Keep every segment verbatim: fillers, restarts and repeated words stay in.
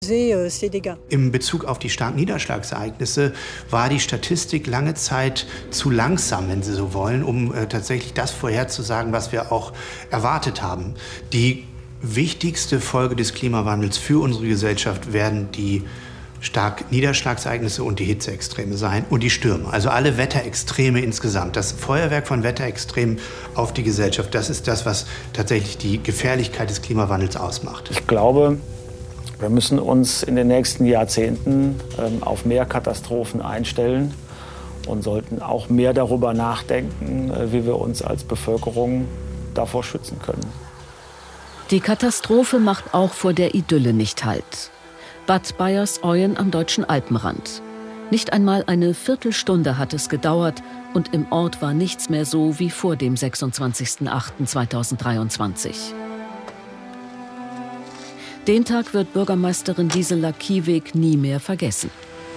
Im Bezug auf die starken Niederschlagsereignisse war die Statistik lange Zeit zu langsam, wenn Sie so wollen, um äh, tatsächlich das vorherzusagen, was wir auch erwartet haben. Die wichtigste Folge des Klimawandels für unsere Gesellschaft werden die starken Niederschlagsereignisse und die Hitzeextreme sein und die Stürme. Also alle Wetterextreme insgesamt. Das Feuerwerk von Wetterextremen auf die Gesellschaft, das ist das, was tatsächlich die Gefährlichkeit des Klimawandels ausmacht. Ich glaube, wir müssen uns in den nächsten Jahrzehnten ähm, auf mehr Katastrophen einstellen und sollten auch mehr darüber nachdenken, äh, wie wir uns als Bevölkerung davor schützen können. Die Katastrophe macht auch vor der Idylle nicht Halt. Bad Bayers-Oyen am deutschen Alpenrand. Nicht einmal eine Viertelstunde hat es gedauert und im Ort war nichts mehr so wie vor dem sechsundzwanzigsten achten zweitausenddreiundzwanzig. Den Tag wird Bürgermeisterin Gisela Kieweg nie mehr vergessen.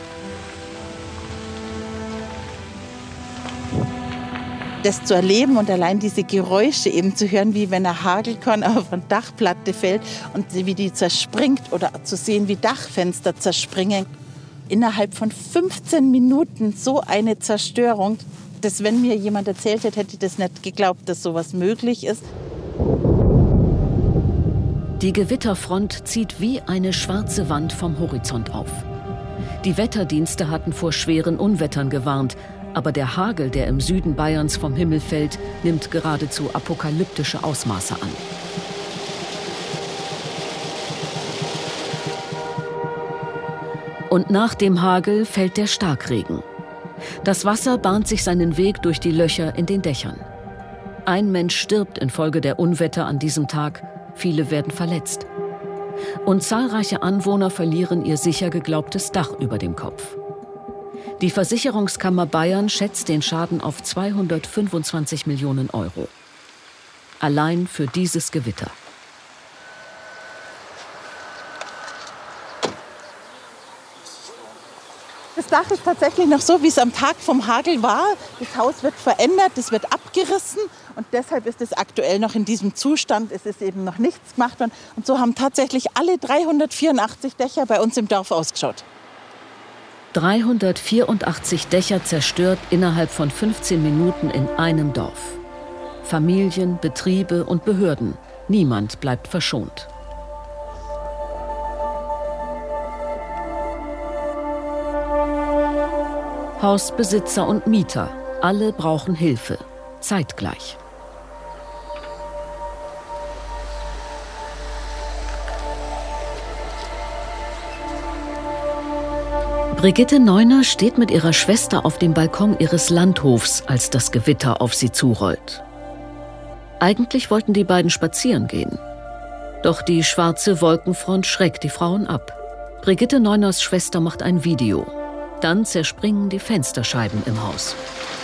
Das zu erleben und allein diese Geräusche eben zu hören, wie wenn ein Hagelkorn auf eine Dachplatte fällt und wie die zerspringt oder zu sehen, wie Dachfenster zerspringen. Innerhalb von fünfzehn Minuten so eine Zerstörung, dass wenn mir jemand erzählt hätte, hätte ich das nicht geglaubt, dass sowas möglich ist. Die Gewitterfront zieht wie eine schwarze Wand vom Horizont auf. Die Wetterdienste hatten vor schweren Unwettern gewarnt, aber der Hagel, der im Süden Bayerns vom Himmel fällt, nimmt geradezu apokalyptische Ausmaße an. Und nach dem Hagel fällt der Starkregen. Das Wasser bahnt sich seinen Weg durch die Löcher in den Dächern. Ein Mensch stirbt infolge der Unwetter an diesem Tag, viele werden verletzt. Und zahlreiche Anwohner verlieren ihr sicher geglaubtes Dach über dem Kopf. Die Versicherungskammer Bayern schätzt den Schaden auf zweihundertfünfundzwanzig Millionen Euro. Allein für dieses Gewitter. Das Dach ist tatsächlich noch so, wie es am Tag vom Hagel war. Das Haus wird verändert, es wird abgerissen und deshalb ist es aktuell noch in diesem Zustand. Es ist eben noch nichts gemacht worden. Und so haben tatsächlich alle dreihundertvierundachtzig Dächer bei uns im Dorf ausgeschaut. dreihundertvierundachtzig Dächer zerstört innerhalb von fünfzehn Minuten in einem Dorf. Familien, Betriebe und Behörden. Niemand bleibt verschont. Hausbesitzer und Mieter, alle brauchen Hilfe, zeitgleich. Brigitte Neuner steht mit ihrer Schwester auf dem Balkon ihres Landhofs, als das Gewitter auf sie zurollt. Eigentlich wollten die beiden spazieren gehen. Doch die schwarze Wolkenfront schreckt die Frauen ab. Brigitte Neuners Schwester macht ein Video. Dann zerspringen die Fensterscheiben im Haus.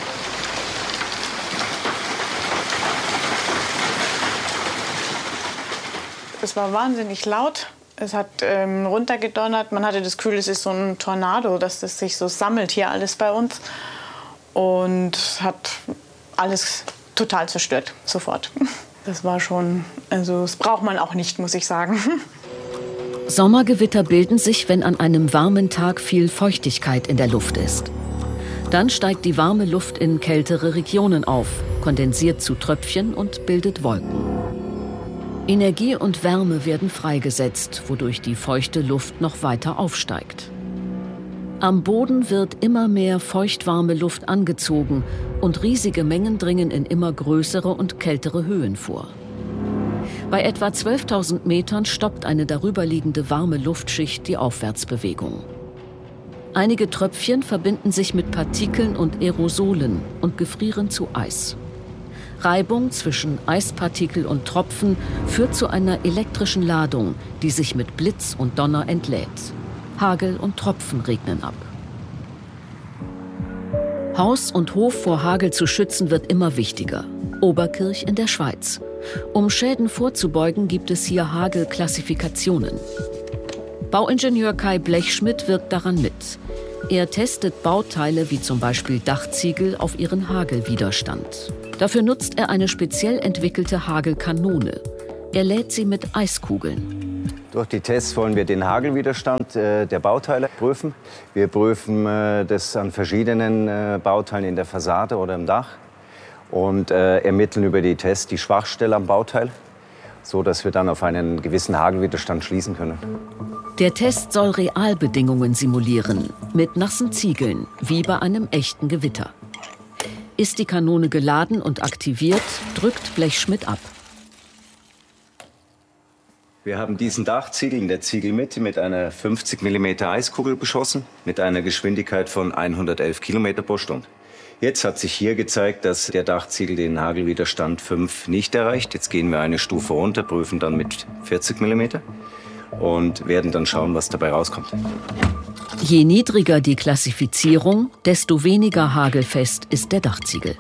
Es war wahnsinnig laut. Es hat ähm, runtergedonnert. Man hatte das Gefühl, es ist so ein Tornado, dass das sich so sammelt hier alles bei uns. Und hat alles total zerstört, sofort. Das war schon, also das braucht man auch nicht, muss ich sagen. Sommergewitter bilden sich, wenn an einem warmen Tag viel Feuchtigkeit in der Luft ist. Dann steigt die warme Luft in kältere Regionen auf, kondensiert zu Tröpfchen und bildet Wolken. Energie und Wärme werden freigesetzt, wodurch die feuchte Luft noch weiter aufsteigt. Am Boden wird immer mehr feuchtwarme Luft angezogen und riesige Mengen dringen in immer größere und kältere Höhen vor. Bei etwa zwölftausend Metern stoppt eine darüberliegende warme Luftschicht die Aufwärtsbewegung. Einige Tröpfchen verbinden sich mit Partikeln und Aerosolen und gefrieren zu Eis. Reibung zwischen Eispartikel und Tropfen führt zu einer elektrischen Ladung, die sich mit Blitz und Donner entlädt. Hagel und Tropfen regnen ab. Haus und Hof vor Hagel zu schützen wird immer wichtiger. Oberkirch in der Schweiz. Um Schäden vorzubeugen, gibt es hier Hagelklassifikationen. Bauingenieur Kai Blechschmidt wirkt daran mit. Er testet Bauteile wie zum Beispiel Dachziegel auf ihren Hagelwiderstand. Dafür nutzt er eine speziell entwickelte Hagelkanone. Er lädt sie mit Eiskugeln. Durch die Tests wollen wir den Hagelwiderstand äh, der Bauteile prüfen. Wir prüfen äh, das an verschiedenen äh, Bauteilen in der Fassade oder im Dach und äh, ermitteln über die Tests die Schwachstelle am Bauteil, so dass wir dann auf einen gewissen Hagelwiderstand schließen können. Der Test soll Realbedingungen simulieren, mit nassen Ziegeln, wie bei einem echten Gewitter. Ist die Kanone geladen und aktiviert, drückt Blechschmidt ab. Wir haben diesen Dachziegel in der Ziegelmitte mit einer fünfzig Millimeter Eiskugel beschossen, mit einer Geschwindigkeit von hundertelf Kilometer pro Stunde. Jetzt hat sich hier gezeigt, dass der Dachziegel den Hagelwiderstand fünf nicht erreicht. Jetzt gehen wir eine Stufe runter, prüfen dann mit vierzig Millimeter und werden dann schauen, was dabei rauskommt. Je niedriger die Klassifizierung, desto weniger hagelfest ist der Dachziegel.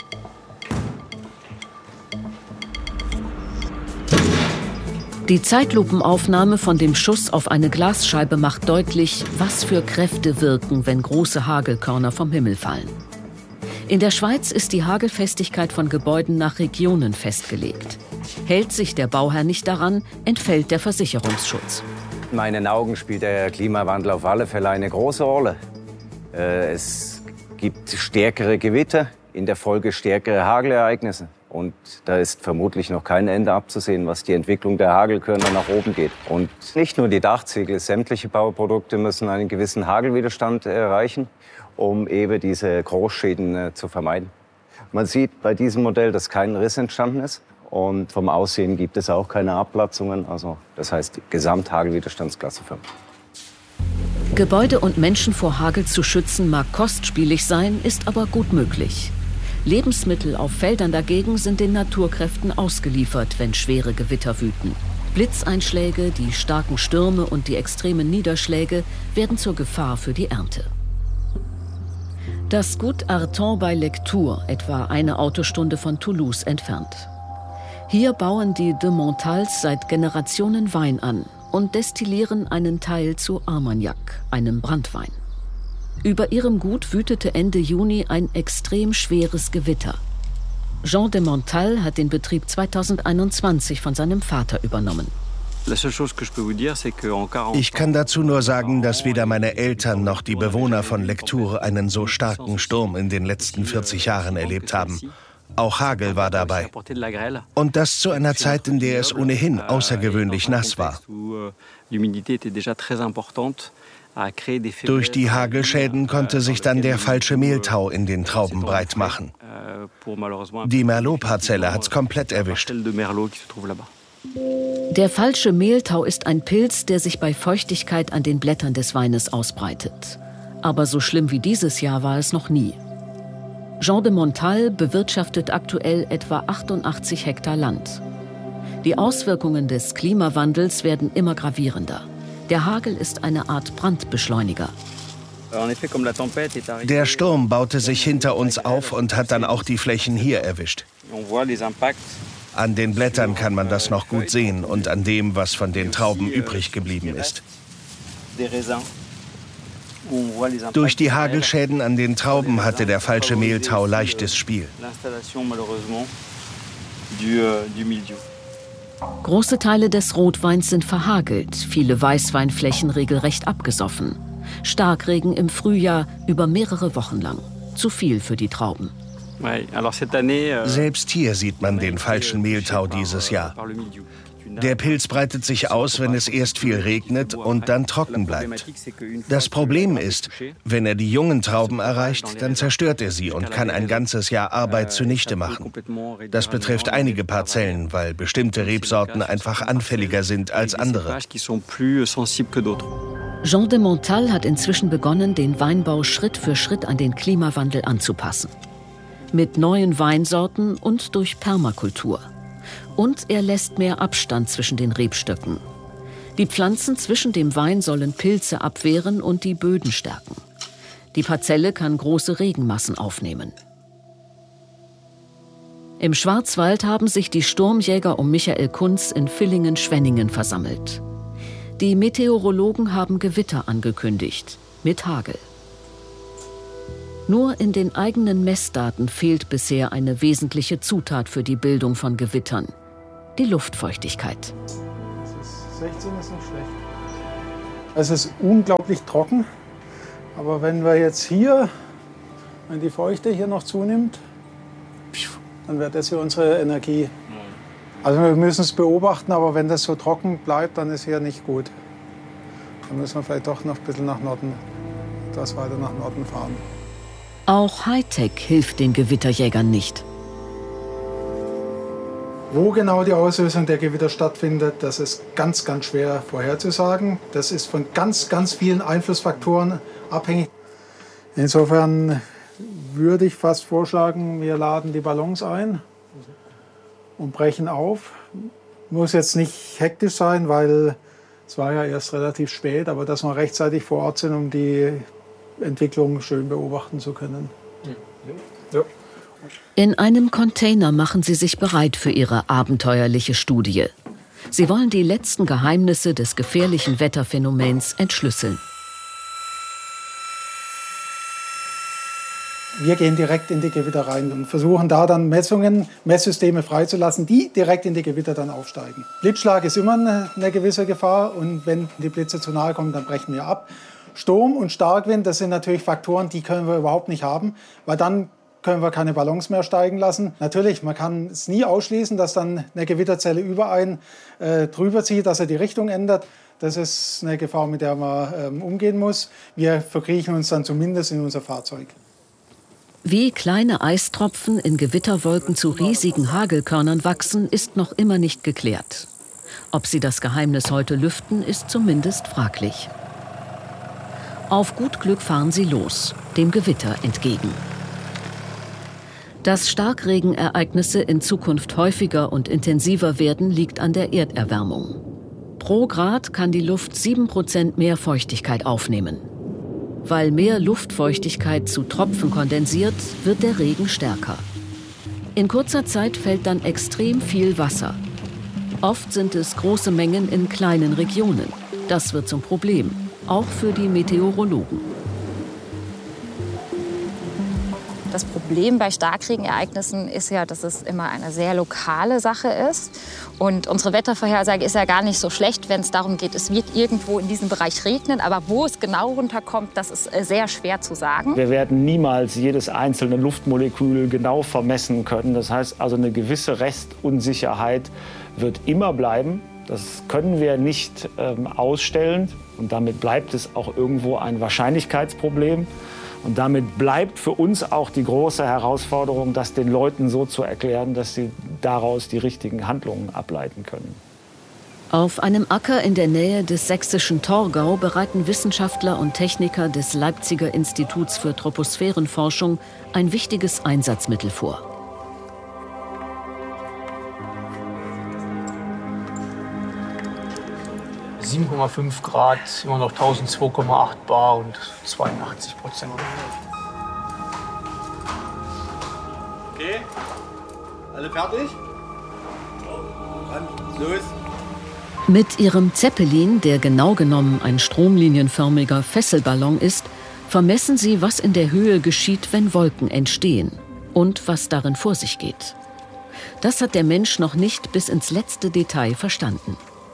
Die Zeitlupenaufnahme von dem Schuss auf eine Glasscheibe macht deutlich, was für Kräfte wirken, wenn große Hagelkörner vom Himmel fallen. In der Schweiz ist die Hagelfestigkeit von Gebäuden nach Regionen festgelegt. Hält sich der Bauherr nicht daran, entfällt der Versicherungsschutz. In meinen Augen spielt der Klimawandel auf alle Fälle eine große Rolle. Es gibt stärkere Gewitter, in der Folge stärkere Hagelereignisse. Und da ist vermutlich noch kein Ende abzusehen, was die Entwicklung der Hagelkörner nach oben geht. Und nicht nur die Dachziegel, sämtliche Bauprodukte müssen einen gewissen Hagelwiderstand erreichen, um eben diese Großschäden äh, zu vermeiden. Man sieht bei diesem Modell, dass kein Riss entstanden ist. Und vom Aussehen gibt es auch keine Abplatzungen. Also das heißt Gesamthagelwiderstandsklasse fünf. Gebäude und Menschen vor Hagel zu schützen mag kostspielig sein, ist aber gut möglich. Lebensmittel auf Feldern dagegen sind den Naturkräften ausgeliefert, wenn schwere Gewitter wüten. Blitzeinschläge, die starken Stürme und die extremen Niederschläge werden zur Gefahr für die Ernte. Das Gut Arton bei Lectoure, etwa eine Autostunde von Toulouse entfernt. Hier bauen die de Montals seit Generationen Wein an und destillieren einen Teil zu Armagnac, einem Branntwein. Über ihrem Gut wütete Ende Juni ein extrem schweres Gewitter. Jean de Montal hat den Betrieb zweitausendeinundzwanzig von seinem Vater übernommen. Ich kann dazu nur sagen, dass weder meine Eltern noch die Bewohner von Lectoure einen so starken Sturm in den letzten vierzig Jahren erlebt haben. Auch Hagel war dabei. Und das zu einer Zeit, in der es ohnehin außergewöhnlich nass war. Durch die Hagelschäden konnte sich dann der falsche Mehltau in den Trauben breit machen. Die Merlot-Parzelle hat's komplett erwischt. Der falsche Mehltau ist ein Pilz, der sich bei Feuchtigkeit an den Blättern des Weines ausbreitet. Aber so schlimm wie dieses Jahr war es noch nie. Jean de Montal bewirtschaftet aktuell etwa achtundachtzig Hektar Land. Die Auswirkungen des Klimawandels werden immer gravierender. Der Hagel ist eine Art Brandbeschleuniger. Der Sturm baute sich hinter uns auf und hat dann auch die Flächen hier erwischt. An den Blättern kann man das noch gut sehen und an dem, was von den Trauben übrig geblieben ist. Durch die Hagelschäden an den Trauben hatte der falsche Mehltau leichtes Spiel. Große Teile des Rotweins sind verhagelt, viele Weißweinflächen regelrecht abgesoffen. Starkregen im Frühjahr über mehrere Wochen lang. Zu viel für die Trauben. Selbst hier sieht man den falschen Mehltau dieses Jahr. Der Pilz breitet sich aus, wenn es erst viel regnet und dann trocken bleibt. Das Problem ist, wenn er die jungen Trauben erreicht, dann zerstört er sie und kann ein ganzes Jahr Arbeit zunichte machen. Das betrifft einige Parzellen, weil bestimmte Rebsorten einfach anfälliger sind als andere. Jean de Montal hat inzwischen begonnen, den Weinbau Schritt für Schritt an den Klimawandel anzupassen. Mit neuen Weinsorten und durch Permakultur. Und er lässt mehr Abstand zwischen den Rebstöcken. Die Pflanzen zwischen dem Wein sollen Pilze abwehren und die Böden stärken. Die Parzelle kann große Regenmassen aufnehmen. Im Schwarzwald haben sich die Sturmjäger um Michael Kunz in Villingen-Schwenningen versammelt. Die Meteorologen haben Gewitter angekündigt, mit Hagel. Nur in den eigenen Messdaten fehlt bisher eine wesentliche Zutat für die Bildung von Gewittern: die Luftfeuchtigkeit. sechzehn ist nicht schlecht. Es ist unglaublich trocken. Aber wenn wir jetzt hier, wenn die Feuchte hier noch zunimmt, dann wird das hier unsere Energie. Also wir müssen es beobachten, aber wenn das so trocken bleibt, dann ist hier nicht gut. Dann müssen wir vielleicht doch noch ein bisschen nach Norden, etwas weiter nach Norden fahren. Auch Hightech hilft den Gewitterjägern nicht. Wo genau die Auslösung der Gewitter stattfindet, das ist ganz, ganz schwer vorherzusagen. Das ist von ganz, ganz vielen Einflussfaktoren abhängig. Insofern würde ich fast vorschlagen, wir laden die Ballons ein und brechen auf. Muss jetzt nicht hektisch sein, weil es war ja erst relativ spät, aber dass wir rechtzeitig vor Ort sind, um die Entwicklung schön beobachten zu können. Ja. In einem Container machen sie sich bereit für ihre abenteuerliche Studie. Sie wollen die letzten Geheimnisse des gefährlichen Wetterphänomens entschlüsseln. Wir gehen direkt in die Gewitter rein und versuchen da dann Messungen, Messsysteme freizulassen, die direkt in die Gewitter dann aufsteigen. Blitzschlag ist immer eine, eine gewisse Gefahr und wenn die Blitze zu nahe kommen, dann brechen wir ab. Sturm und Starkwind, das sind natürlich Faktoren, die können wir überhaupt nicht haben, weil dann können wir keine Ballons mehr steigen lassen. Natürlich, man kann es nie ausschließen, dass dann eine Gewitterzelle über einen äh, drüber zieht, dass er die Richtung ändert. Das ist eine Gefahr, mit der man ähm, umgehen muss. Wir verkriechen uns dann zumindest in unser Fahrzeug. Wie kleine Eistropfen in Gewitterwolken zu riesigen Hagelkörnern wachsen, ist noch immer nicht geklärt. Ob sie das Geheimnis heute lüften, ist zumindest fraglich. Auf gut Glück fahren sie los, dem Gewitter entgegen. Dass Starkregenereignisse in Zukunft häufiger und intensiver werden, liegt an der Erderwärmung. Pro Grad kann die Luft sieben Prozent mehr Feuchtigkeit aufnehmen. Weil mehr Luftfeuchtigkeit zu Tropfen kondensiert, wird der Regen stärker. In kurzer Zeit fällt dann extrem viel Wasser. Oft sind es große Mengen in kleinen Regionen. Das wird zum Problem, auch für die Meteorologen. Das Problem bei Starkregenereignissen ist ja, dass es immer eine sehr lokale Sache ist. Und unsere Wettervorhersage ist ja gar nicht so schlecht, wenn es darum geht, es wird irgendwo in diesem Bereich regnen. Aber wo es genau runterkommt, das ist sehr schwer zu sagen. Wir werden niemals jedes einzelne Luftmolekül genau vermessen können. Das heißt also, eine gewisse Restunsicherheit wird immer bleiben. Das können wir nicht ähm, ausstellen. Und damit bleibt es auch irgendwo ein Wahrscheinlichkeitsproblem. Und damit bleibt für uns auch die große Herausforderung, das den Leuten so zu erklären, dass sie daraus die richtigen Handlungen ableiten können. Auf einem Acker in der Nähe des sächsischen Torgau bereiten Wissenschaftler und Techniker des Leipziger Instituts für Troposphärenforschung ein wichtiges Einsatzmittel vor. sieben Komma fünf Grad, immer noch tausendzwei Komma acht bar und zweiundachtzig Prozent. Okay, alle fertig? Dann los. Mit ihrem Zeppelin, der genau genommen ein stromlinienförmiger Fesselballon ist, vermessen sie, was in der Höhe geschieht, wenn Wolken entstehen und was darin vor sich geht. Das hat der Mensch noch nicht bis ins letzte Detail verstanden.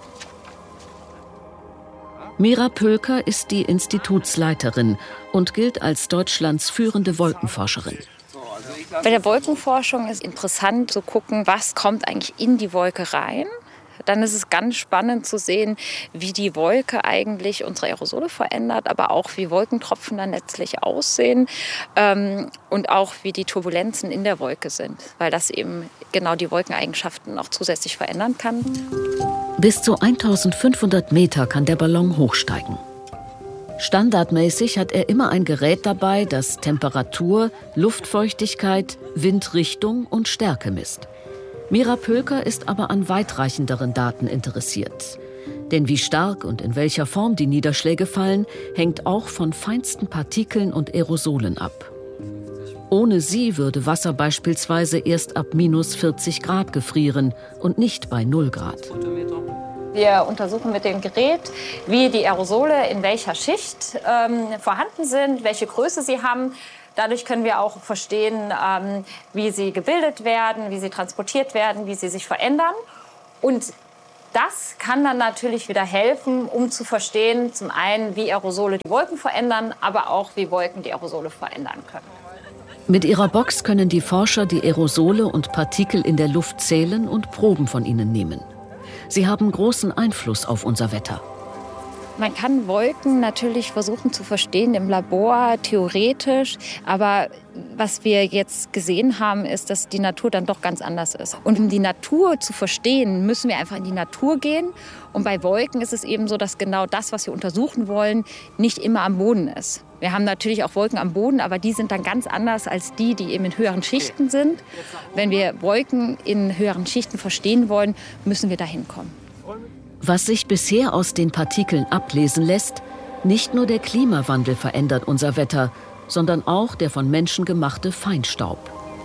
Mira Pölker ist die Institutsleiterin und gilt als Deutschlands führende Wolkenforscherin. Bei der Wolkenforschung ist interessant zu gucken, was kommt eigentlich in die Wolke rein. Dann ist es ganz spannend zu sehen, wie die Wolke eigentlich unsere Aerosole verändert, aber auch wie Wolkentropfen dann letztlich aussehen ähm, und auch wie die Turbulenzen in der Wolke sind, weil das eben genau die Wolkeneigenschaften noch zusätzlich verändern kann. Bis zu eintausendfünfhundert Meter kann der Ballon hochsteigen. Standardmäßig hat er immer ein Gerät dabei, das Temperatur, Luftfeuchtigkeit, Windrichtung und Stärke misst. Mira Pölker ist aber an weitreichenderen Daten interessiert. Denn wie stark und in welcher Form die Niederschläge fallen, hängt auch von feinsten Partikeln und Aerosolen ab. Ohne sie würde Wasser beispielsweise erst ab minus vierzig Grad gefrieren und nicht bei null Grad. Wir untersuchen mit dem Gerät, wie die Aerosole in welcher Schicht ähm, vorhanden sind, welche Größe sie haben. Dadurch können wir auch verstehen, ähm, wie sie gebildet werden, wie sie transportiert werden, wie sie sich verändern. Und das kann dann natürlich wieder helfen, um zu verstehen, zum einen, wie Aerosole die Wolken verändern, aber auch, wie Wolken die Aerosole verändern können. Mit ihrer Box können die Forscher die Aerosole und Partikel in der Luft zählen und Proben von ihnen nehmen. Sie haben großen Einfluss auf unser Wetter. Man kann Wolken natürlich versuchen zu verstehen im Labor, theoretisch. Aber was wir jetzt gesehen haben, ist, dass die Natur dann doch ganz anders ist. Und um die Natur zu verstehen, müssen wir einfach in die Natur gehen. Und bei Wolken ist es eben so, dass genau das, was wir untersuchen wollen, nicht immer am Boden ist. Wir haben natürlich auch Wolken am Boden, aber die sind dann ganz anders als die, die eben in höheren Schichten sind. Wenn wir Wolken in höheren Schichten verstehen wollen, müssen wir dahin kommen. Was sich bisher aus den Partikeln ablesen lässt, nicht nur der Klimawandel verändert unser Wetter, sondern auch der von Menschen gemachte Feinstaub.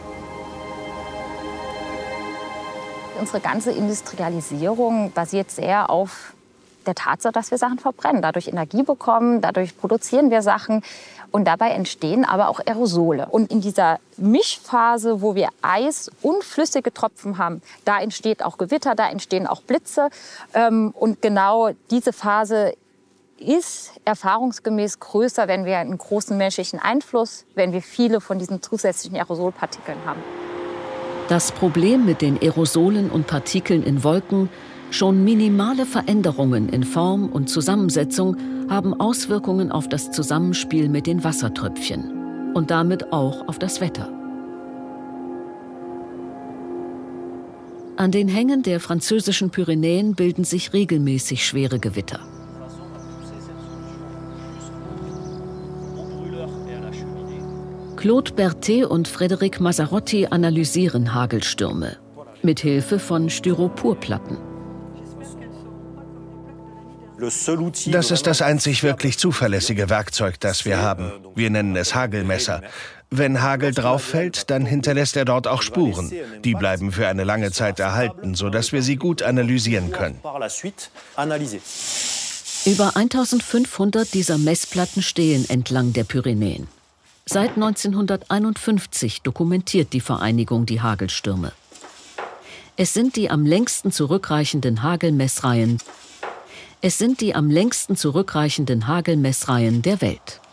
Unsere ganze Industrialisierung basiert sehr auf der Tatsache, dass wir Sachen verbrennen, dadurch Energie bekommen, dadurch produzieren wir Sachen und dabei entstehen aber auch Aerosole. Und in dieser Mischphase, wo wir Eis und flüssige Tropfen haben, da entsteht auch Gewitter, da entstehen auch Blitze. Und genau diese Phase ist erfahrungsgemäß größer, wenn wir einen großen menschlichen Einfluss, wenn wir viele von diesen zusätzlichen Aerosolpartikeln haben. Das Problem mit den Aerosolen und Partikeln in Wolken: Schon minimale Veränderungen in Form und Zusammensetzung haben Auswirkungen auf das Zusammenspiel mit den Wassertröpfchen und damit auch auf das Wetter. An den Hängen der französischen Pyrenäen bilden sich regelmäßig schwere Gewitter. Claude Berthet und Frédéric Mazzarotti analysieren Hagelstürme mit Hilfe von Styroporplatten. Das ist das einzig wirklich zuverlässige Werkzeug, das wir haben. Wir nennen es Hagelmesser. Wenn Hagel drauf fällt, dann hinterlässt er dort auch Spuren. Die bleiben für eine lange Zeit erhalten, sodass wir sie gut analysieren können. Über eintausendfünfhundert dieser Messplatten stehen entlang der Pyrenäen. Seit neunzehnhunderteinundfünfzig dokumentiert die Vereinigung die Hagelstürme. Es sind die am längsten zurückreichenden Hagelmessreihen Es sind die am längsten zurückreichenden Hagelmessreihen der Welt.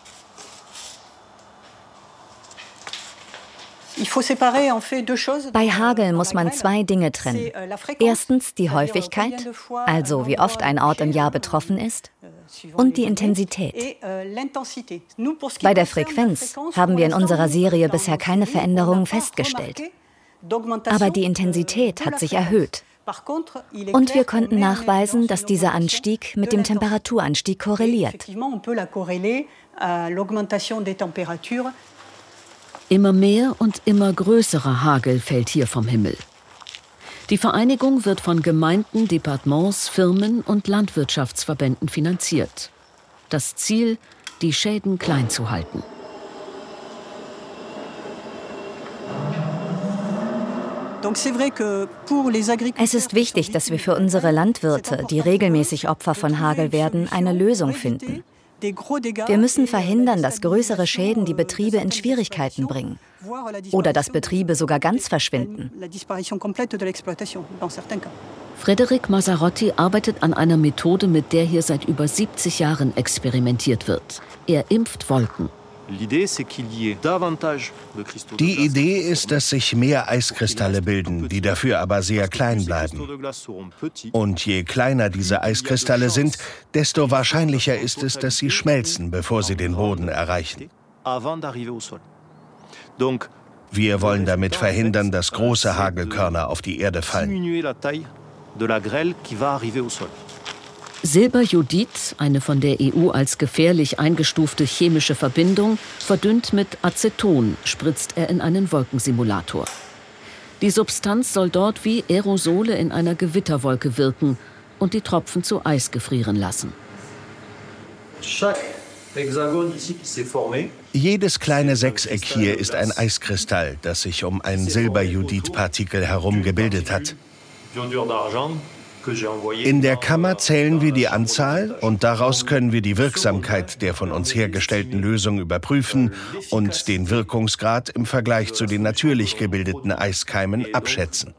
Bei Hagel muss man zwei Dinge trennen. Erstens die Häufigkeit, also wie oft ein Ort im Jahr betroffen ist, und die Intensität. Bei der Frequenz haben wir in unserer Serie bisher keine Veränderungen festgestellt. Aber die Intensität hat sich erhöht. Und wir konnten nachweisen, dass dieser Anstieg mit dem Temperaturanstieg korreliert. Immer mehr und immer größerer Hagel fällt hier vom Himmel. Die Vereinigung wird von Gemeinden, Departements, Firmen und Landwirtschaftsverbänden finanziert. Das Ziel, die Schäden klein zu halten. Es ist wichtig, dass wir für unsere Landwirte, die regelmäßig Opfer von Hagel werden, eine Lösung finden. Wir müssen verhindern, dass größere Schäden die Betriebe in Schwierigkeiten bringen oder dass Betriebe sogar ganz verschwinden. Frédéric Mazzarotti arbeitet an einer Methode, mit der hier seit über siebzig Jahren experimentiert wird. Er impft Wolken. Die Idee ist, dass sich mehr Eiskristalle bilden, die dafür aber sehr klein bleiben. Und je kleiner diese Eiskristalle sind, desto wahrscheinlicher ist es, dass sie schmelzen, bevor sie den Boden erreichen. Wir wollen damit verhindern, dass große Hagelkörner auf die Erde fallen. Silberjodid, eine von der E U als gefährlich eingestufte chemische Verbindung, verdünnt mit Aceton, spritzt er in einen Wolkensimulator. Die Substanz soll dort wie Aerosole in einer Gewitterwolke wirken und die Tropfen zu Eis gefrieren lassen. Jedes kleine Sechseck hier ist ein Eiskristall, das sich um ein Silberjodidpartikel herum gebildet hat. In der Kammer zählen wir die Anzahl und daraus können wir die Wirksamkeit der von uns hergestellten Lösung überprüfen und den Wirkungsgrad im Vergleich zu den natürlich gebildeten Eiskeimen abschätzen.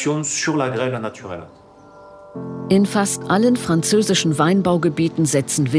In fast allen französischen Weinbaugebieten setzen